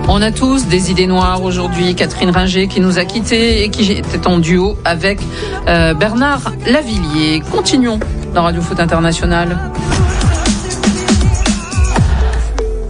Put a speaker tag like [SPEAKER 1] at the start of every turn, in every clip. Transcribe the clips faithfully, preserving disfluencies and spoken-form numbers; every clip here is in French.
[SPEAKER 1] On a tous des idées noires aujourd'hui. Catherine Ringer qui nous a quittés et qui était en duo avec euh, Bernard Lavillier. Continuons dans Radio Foot International.
[SPEAKER 2] Quoi ?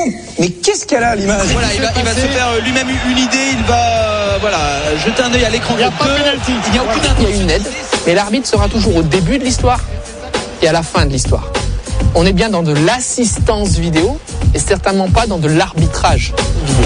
[SPEAKER 2] Mais qu'est-ce qu'elle a à l'image ?
[SPEAKER 3] Voilà, il va, il va se faire lui-même une idée. Il va euh, voilà, jeter un œil à l'écran. Il n'y a pas de pénalty. Il n'y a aucune
[SPEAKER 4] Il y a une aide, mais l'arbitre sera toujours au début de l'histoire et à la fin de l'histoire. On est bien dans de l'assistance vidéo et certainement pas dans de l'arbitrage vidéo.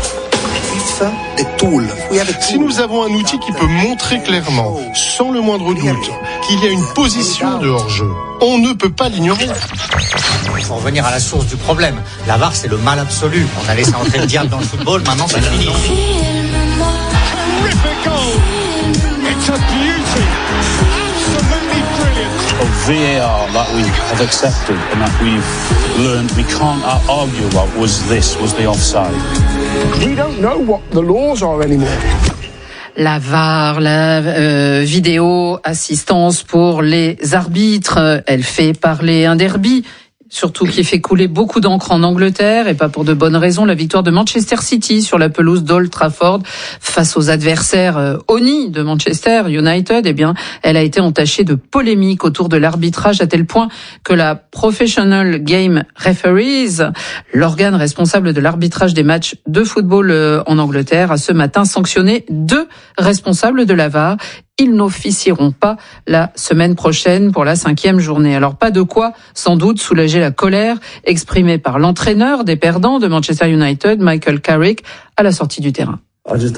[SPEAKER 5] Si nous avons un outil qui peut montrer clairement, sans le moindre doute, qu'il y a une position de hors-jeu, on ne peut pas l'ignorer.
[SPEAKER 6] Il faut revenir à la source du problème. La V A R, c'est le mal absolu. On a laissé entrer le diable dans le football, maintenant c'est fini.
[SPEAKER 7] Of V A R that we have accepted and that we've learned we can't argue about was this, was the offside.
[SPEAKER 8] We don't know what the laws are anymore.
[SPEAKER 1] La V A R, la euh, vidéo assistance pour les arbitres, elle fait parler un derby. Surtout qui fait couler beaucoup d'encre en Angleterre et pas pour de bonnes raisons. La victoire de Manchester City sur la pelouse d'Old Trafford face aux adversaires euh, honnis de Manchester United, eh bien, elle a été entachée de polémiques autour de l'arbitrage à tel point que la Professional Game Referees, l'organe responsable de l'arbitrage des matchs de football euh, en Angleterre, a ce matin sanctionné deux responsables de la V A R. Ils n'officieront pas la semaine prochaine pour la cinquième journée. Alors pas de quoi, sans doute, soulager la colère exprimée par l'entraîneur des perdants de Manchester United, Michael Carrick, à la sortie du terrain.
[SPEAKER 9] Je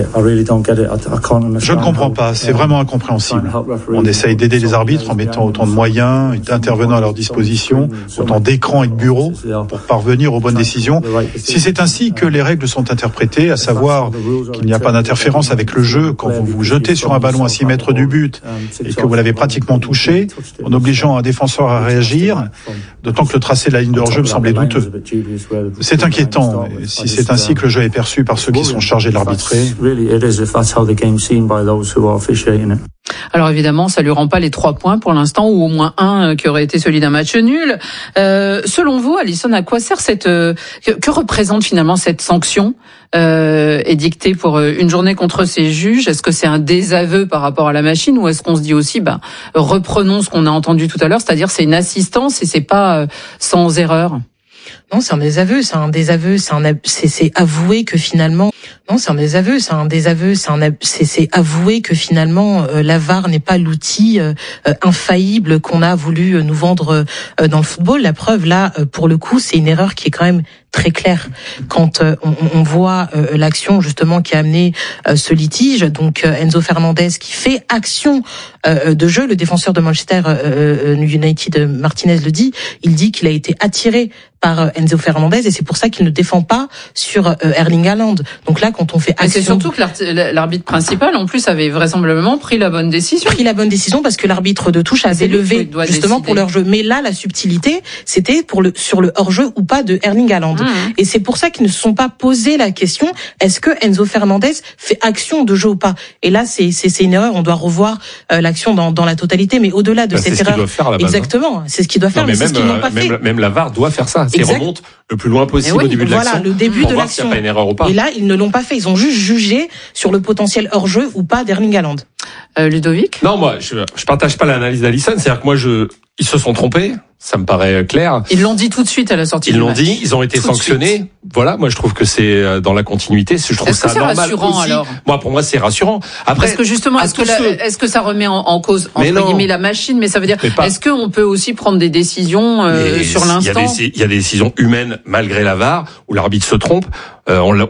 [SPEAKER 9] ne comprends pas, c'est vraiment incompréhensible. On essaye d'aider les arbitres en mettant autant de moyens, d'intervenants à leur disposition, autant d'écrans et de bureaux pour parvenir aux bonnes décisions. Si c'est ainsi que les règles sont interprétées, à savoir qu'il n'y a pas d'interférence avec le jeu quand vous vous jetez sur un ballon à six mètres du but et que vous l'avez pratiquement touché, en obligeant un défenseur à réagir, d'autant que le tracé de la ligne de hors-jeu me semblait douteux. C'est inquiétant si c'est ainsi que le jeu est perçu par ceux qui sont chargés de l'arbitrage.
[SPEAKER 1] Alors évidemment, ça lui rend pas les trois points pour l'instant, ou au moins un qui aurait été celui d'un match nul. Euh, selon vous, Alison, à quoi sert cette euh, que, que représente finalement cette sanction euh, édictée pour une journée contre ces juges? Est-ce que c'est un désaveu par rapport à la machine, ou est-ce qu'on se dit aussi, bah, reprenons ce qu'on a entendu tout à l'heure, c'est-à-dire c'est une assistance et c'est pas euh, sans erreur?
[SPEAKER 10] Non, c'est un désaveu, c'est un désaveu, c'est un, c'est, c'est avouer que finalement, non, c'est un désaveu, c'est un désaveu, c'est un, c'est, c'est avouer que finalement, euh, la V A R n'est pas l'outil euh, infaillible qu'on a voulu nous vendre euh, dans le football. La preuve, là, euh, pour le coup, c'est une erreur qui est quand même très claire quand euh, on, on voit euh, l'action justement qui a amené euh, ce litige. Donc euh, Enzo Fernandez qui fait action euh, de jeu, le défenseur de Manchester euh, United, Martinez le dit, il dit qu'il a été attiré par Enzo Fernandez et c'est pour ça qu'il ne défend pas sur euh, Erling Haaland. Donc là, quand on fait action...
[SPEAKER 1] Et c'est surtout que l'arbitre principal, en plus, avait vraisemblablement pris la bonne décision.
[SPEAKER 10] Pris la bonne décision parce que l'arbitre de touche avait levé justement décider. Pour leur jeu. Mais là, la subtilité, c'était pour le sur le hors-jeu ou pas de Erling Haaland. Mmh. Et c'est pour ça qu'ils ne se sont pas posé la question, est-ce que Enzo Fernandez fait action de jeu ou pas? Et là, c'est, c'est, c'est une erreur, on doit revoir euh, l'action dans, dans la totalité. Mais au-delà de
[SPEAKER 11] bah,
[SPEAKER 10] cette
[SPEAKER 11] c'est
[SPEAKER 10] erreur...
[SPEAKER 11] Ce faire, la base,
[SPEAKER 10] exactement, hein. C'est ce qu'il doit faire, non, mais, mais même, c'est ce qu'ils n'ont pas
[SPEAKER 11] même,
[SPEAKER 10] fait.
[SPEAKER 11] Même la V A R doit faire ça, c'est remonte le plus loin possible
[SPEAKER 10] oui,
[SPEAKER 11] au début de
[SPEAKER 10] voilà,
[SPEAKER 11] l'action,
[SPEAKER 10] le début
[SPEAKER 11] pour
[SPEAKER 10] de
[SPEAKER 11] voir
[SPEAKER 10] l'action.
[SPEAKER 11] s'il n'y a pas une erreur ou pas.
[SPEAKER 10] Et là, ils ne l'ont pas fait, ils ont juste jugé sur le potentiel hors-jeu ou pas d'Erling Haaland.
[SPEAKER 1] Euh, Ludovic ?
[SPEAKER 11] Non, moi, je, je partage pas l'analyse d'Alisson, c'est-à-dire que moi, je, ils se sont trompés, ça me paraît clair.
[SPEAKER 1] Ils l'ont dit tout de suite à la sortie
[SPEAKER 11] ils
[SPEAKER 1] du
[SPEAKER 11] l'ont
[SPEAKER 1] match.
[SPEAKER 11] dit, ils ont été tout sanctionnés. Voilà, moi je trouve que c'est dans la continuité. Je trouve
[SPEAKER 1] est-ce
[SPEAKER 11] ça
[SPEAKER 1] que c'est
[SPEAKER 11] normal
[SPEAKER 1] rassurant,
[SPEAKER 11] aussi.
[SPEAKER 1] Alors
[SPEAKER 11] moi, pour moi, c'est rassurant. Après,
[SPEAKER 1] parce que justement, est-ce que, la, ceux... est-ce que ça remet en, en cause entre guillemets la machine, mais ça veut dire, pas... est-ce qu'on peut aussi prendre des décisions euh, sur l'instant?
[SPEAKER 11] Il y a des, il y a des décisions humaines malgré la V A R où l'arbitre se trompe. Euh, on